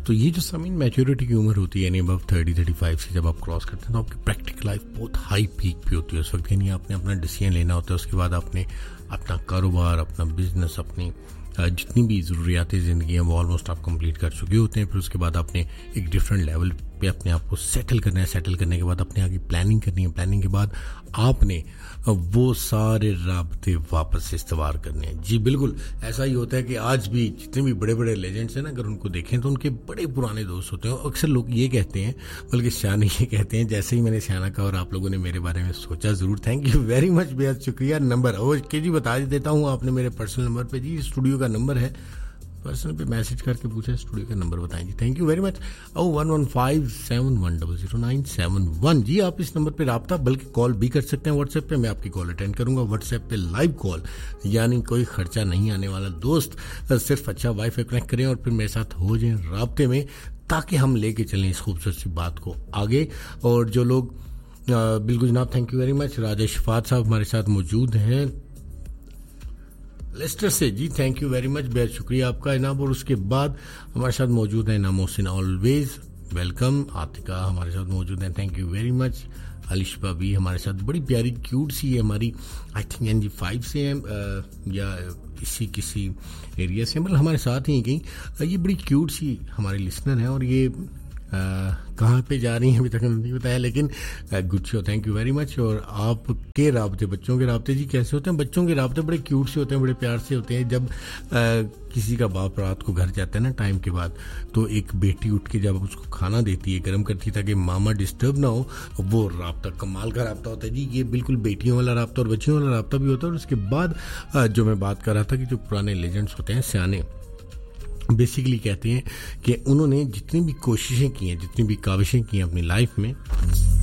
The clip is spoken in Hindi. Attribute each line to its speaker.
Speaker 1: तो ये जो समय मैच्योरिटी की उम्र होती है यानी अबव 30-35 से जब आप क्रॉस करते हैं तो आपकी प्रैक्टिकल लाइफ बहुत हाई पीक पे होती है उस वक्त। यानी आपने अपना डिसीजन लेना होता है, उसके बाद आपने अपना कारोबार, अपना बिजनेस, अपनी जितनी भी ज़रूरियातें ज़िंदगी हैं वो ऑलमोस्ट आप कंप्लीट कर चुके होते हैं। फिर उसके बाद आपने एक डिफरेंट लेवल पे अपने आप को सेटल करना है। सेटल करने के बाद अपने आगे प्लानिंग करनी है। प्लानिंग के बाद आपने वो सारे राब्ते वापस इस्तेमाल करने हैं। जी बिल्कुल ऐसा ही होता है कि आज भी जितने भी बड़े बड़े लेजेंड्स हैं ना, अगर उनको देखें तो उनके बड़े पुराने दोस्त होते हैं। अक्सर लोग ये कहते हैं, बल्कि सियाने ये कहते हैं, जैसे ही मैंने सियाना कहा और आप लोगों ने मेरे बारे में सोचा ज़रूर। थैंक यू वेरी मच, बेहद शुक्रिया। नंबर ओके जी बता देता हूँ आपने मेरे पर्सनल नंबर पे जी, स्टूडियो का नंबर है, पर्सनल पे मैसेज करके पूछा स्टूडियो का नंबर बताएं जी। Thank you very much. 11571000971 जी, आप इस नंबर पे राब्ता बल्कि कॉल भी कर सकते हैं व्हाट्सएप पे, मैं आपकी कॉल अटेंड करूंगा व्हाट्सएप पे लाइव कॉल, यानी कोई खर्चा नहीं आने वाला। दोस्त सिर्फ अच्छा वाईफाई कनेक्ट करें और फिर मेरे साथ हो जाएं राब्ते में, ताकि हम लेके चलें इस खूबसूरत सी बात को आगे। और जो लोग बिल्कुल जनाब, thank you very much. Rajesh फात साहब हमारे साथ मौजूद हैं लेस्टर से जी, थैंक यू वेरी मच, बेहद शुक्रिया आपका इनाम। और उसके बाद हमारे साथ मौजूद है इनाम मोहसिन, ऑलवेज वेलकम। आतिका हमारे साथ मौजूद हैं, thank you very much. Alishba भी हमारे साथ, बड़ी प्यारी क्यूट सी है हमारी, आई थिंक NG5 से है या इसी किसी एरिया से, मतलब हमारे साथ ही कहीं। ये बड़ी क्यूट सी हमारी लिसनर है और ये कहाँ पे जा रही हैं अभी तक नहीं बताया, लेकिन good show, thank you very much. और आपके राब्ते, बच्चों के राब्ते जी कैसे होते हैं? बच्चों के राब्ते बड़े क्यूट से होते हैं, बड़े प्यार से होते हैं। जब किसी का बाप रात को घर जाता है ना टाइम के बाद, तो एक बेटी उठ के जब उसको खाना देती है, गर्म करती है ताकि मामा डिस्टर्ब ना हो, वो राब्ता कमाल का राब्ता होता है जी। ये बिल्कुल बेटियों वाला राब्ता और बच्चियों वाला राब्ता भी होता है। और उसके बाद जो मैं बात कर रहा था कि जो पुराने लेजेंड्स होते हैं, सियाने, बेसिकली कहते हैं कि उन्होंने जितनी भी कोशिशें की हैं, जितनी भी काविशें की हैं अपनी लाइफ में,